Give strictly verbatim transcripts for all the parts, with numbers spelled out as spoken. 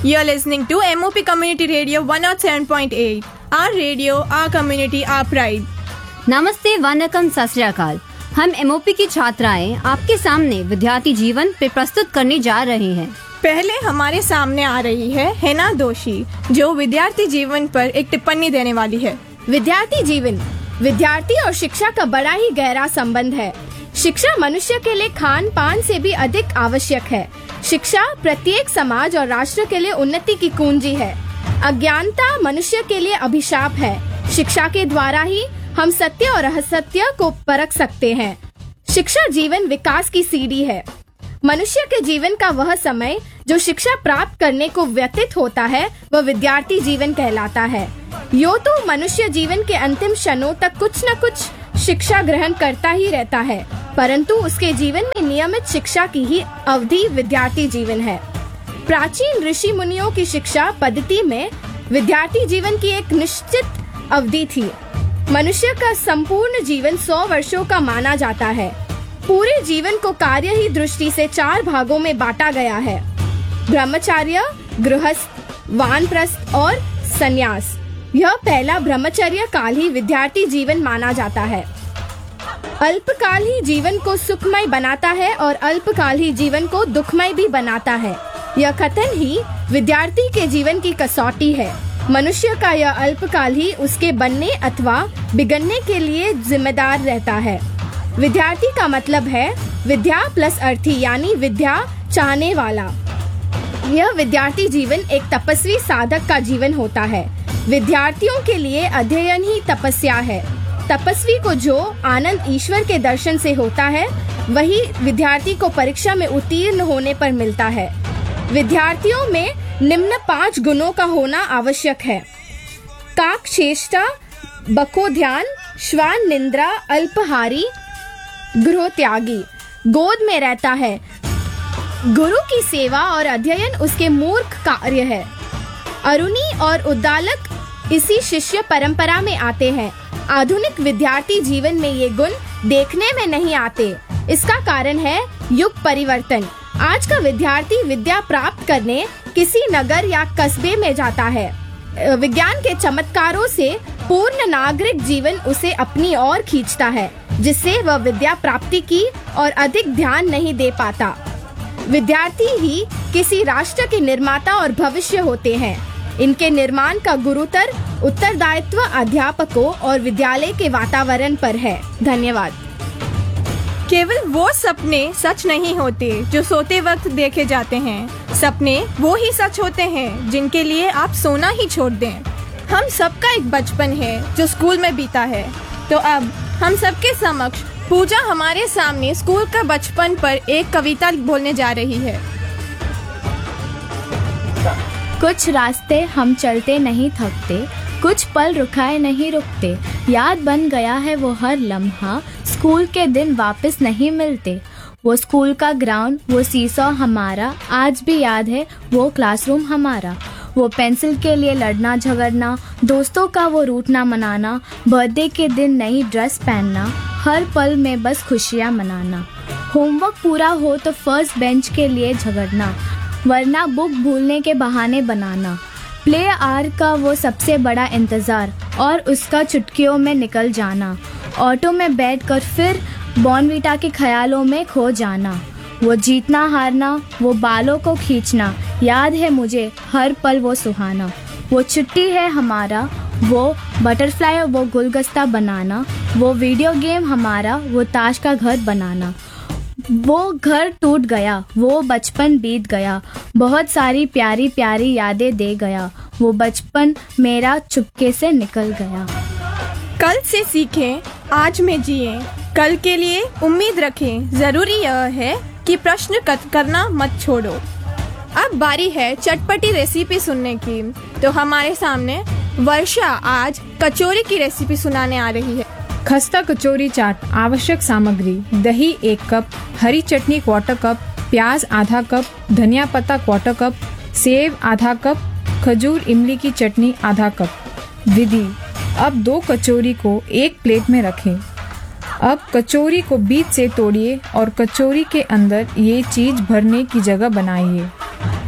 You're listening to M O P Community Radio one oh seven point eight. Our radio, our community, our pride. नमस्ते, वनकम, सत श्री अकाल। हम MOP की छात्राएं आपके सामने विद्यार्थी जीवन पे प्रस्तुत करने जा रही हैं। पहले हमारे सामने आ रही है हेना दोषी, जो विद्यार्थी जीवन पर एक टिप्पणी देने वाली है। विद्यार्थी जीवन, विद्यार्थी और शिक्षा का बड़ा ही गहरा संबंध है। शिक्षा मनुष्य के लिए खान पान से भी अधिक आवश्यक है। शिक्षा प्रत्येक समाज और राष्ट्र के लिए उन्नति की कुंजी है। अज्ञानता मनुष्य के लिए अभिशाप है। शिक्षा के द्वारा ही हम सत्य और असत्य को परख सकते हैं। शिक्षा जीवन विकास की सीढ़ी है। मनुष्य के जीवन का वह समय जो शिक्षा प्राप्त करने को व्यतीत होता है, वह विद्यार्थी जीवन कहलाता है। यो तो मनुष्य जीवन के अंतिम क्षणों तक कुछ न कुछ शिक्षा ग्रहण करता ही रहता है, परंतु उसके जीवन में नियमित शिक्षा की ही अवधि विद्यार्थी जीवन है। प्राचीन ऋषि मुनियों की शिक्षा पद्धति में विद्यार्थी जीवन की एक निश्चित अवधि थी। मनुष्य का संपूर्ण जीवन सौ वर्षों का माना जाता है। पूरे जीवन को कार्य ही दृष्टि से चार भागों में बांटा गया है: ब्रह्मचर्य, गृहस्थ, वानप्रस्थ और संन्यास। यह पहला ब्रह्मचर्य काल ही विद्यार्थी जीवन माना जाता है। अल्पकाल ही जीवन को सुखमय बनाता है और अल्पकाल ही जीवन को दुखमय भी बनाता है। यह कथन ही विद्यार्थी के जीवन की कसौटी है। मनुष्य का यह अल्पकाल ही उसके बनने अथवा बिगड़ने के लिए जिम्मेदार रहता है। विद्यार्थी का मतलब है विद्या प्लस अर्थी, यानी विद्या चाहने वाला। यह विद्यार्थी जीवन एक तपस्वी साधक का जीवन होता है। विद्यार्थियों के लिए अध्ययन ही तपस्या है। तपस्वी को जो आनंद ईश्वर के दर्शन से होता है, वही विद्यार्थी को परीक्षा में उत्तीर्ण होने पर मिलता है। विद्यार्थियों में निम्न पांच गुणों का होना आवश्यक है: काकचेष्टा, बकोध्यान, श्वान निंद्रा, अल्पहारी, गृह त्यागी। गोद में रहता है। गुरु की सेवा और अध्ययन उसके मूर्ख कार्य है। अरुणी और उद्दालक इसी शिष्य परंपरा में आते हैं। आधुनिक विद्यार्थी जीवन में ये गुण देखने में नहीं आते। इसका कारण है युग परिवर्तन। आज का विद्यार्थी विद्या प्राप्त करने किसी नगर या कस्बे में जाता है। विज्ञान के चमत्कारों से पूर्ण नागरिक जीवन उसे अपनी ओर खींचता है, जिससे वह विद्या प्राप्ति की और अधिक ध्यान नहीं दे पाता। विद्यार्थी ही किसी राष्ट्र के निर्माता और भविष्य होते हैं। इनके निर्माण का गुरुतर उत्तरदायित्व अध्यापकों और विद्यालय के वातावरण पर है। धन्यवाद। केवल वो सपने सच नहीं होते जो सोते वक्त देखे जाते हैं। सपने वो ही सच होते हैं जिनके लिए आप सोना ही छोड़ दें। हम सबका एक बचपन है जो स्कूल में बीता है। तो अब हम सबके समक्ष पूजा हमारे सामने स्कूल का बचपन पर एक कविता बोलने जा रही है। कुछ रास्ते हम चलते नहीं थकते, कुछ पल रुकाए नहीं रुकते। याद बन गया है वो हर लम्हा, स्कूल के दिन वापस नहीं मिलते। वो स्कूल का ग्राउंड, वो सीसॉ हमारा, आज भी याद है वो क्लासरूम हमारा। वो पेंसिल के लिए लड़ना झगड़ना, दोस्तों का वो रूठना मनाना, बर्थडे के दिन नई ड्रेस पहनना, हर पल में बस खुशियाँ मनाना। होमवर्क पूरा हो तो फर्स्ट बेंच के लिए झगड़ना, वरना बुक भूलने के बहाने बनाना। प्ले आवर का वो सबसे बड़ा इंतज़ार और उसका चुटकियों में निकल जाना। ऑटो में बैठकर फिर बॉर्नवीटा के ख्यालों में खो जाना। वो जीतना हारना, वो बालों को खींचना, याद है मुझे हर पल वो सुहाना। वो छुट्टी है हमारा, वो बटरफ्लाई और वो गुलगस्ता बनाना। वो वीडियो गेम हमारा, वो ताश का घर बनाना। वो घर टूट गया, वो बचपन बीत गया, बहुत सारी प्यारी प्यारी यादें दे गया। वो बचपन मेरा चुपके से निकल गया। कल से सीखें, आज में जिए, कल के लिए उम्मीद रखें। जरूरी यह है कि प्रश्न करना मत छोड़ो। अब बारी है चटपटी रेसिपी सुनने की। तो हमारे सामने वर्षा आज कचौरी की रेसिपी सुनाने आ रही है। खस्ता कचौरी चाट। आवश्यक सामग्री: दही एक कप, हरी चटनी क्वार्टर कप, प्याज आधा कप, धनिया पत्ता क्वार्टर कप, सेव आधा कप, खजूर इमली की चटनी आधा कप। विधि: अब दो कचौरी को एक प्लेट में रखें। अब कचौरी को बीच से तोड़िए और कचौरी के अंदर ये चीज भरने की जगह बनाइए।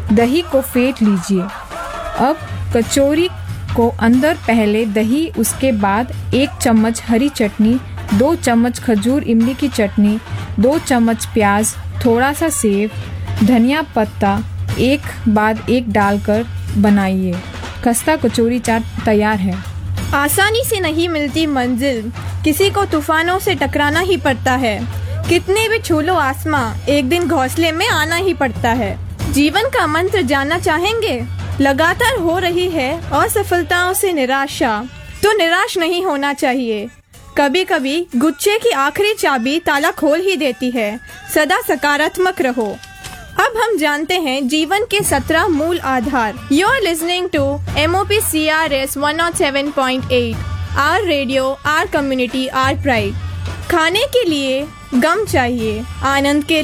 दही को फेंट लीजिए। अब कचौरी को अंदर पहले दही, उसके बाद एक चम्मच हरी चटनी, दो चम्मच खजूर इमली की चटनी, दो चम्मच प्याज, थोड़ा सा सेव, धनिया पत्ता एक बाद एक डालकर बनाइए। खस्ता कचौरी चाट तैयार है। आसानी से नहीं मिलती मंजिल, किसी को तूफानों से टकराना ही पड़ता है। कितने भी छू लो आसमां, एक दिन घोंसले में आना ही पड़ता है। जीवन का मंत्र जानना चाहेंगे? लगातार हो रही है असफलताओं से निराशा, तो निराश नहीं होना चाहिए। कभी कभी गुच्छे की आखिरी चाबी ताला खोल ही देती है। सदा सकारात्मक रहो। अब हम जानते हैं जीवन के सत्रह मूल आधार। You are listening to M O P C R S one O seven point eight, are radio, are community, are pride. खाने के लिए गम चाहिए, आनंद के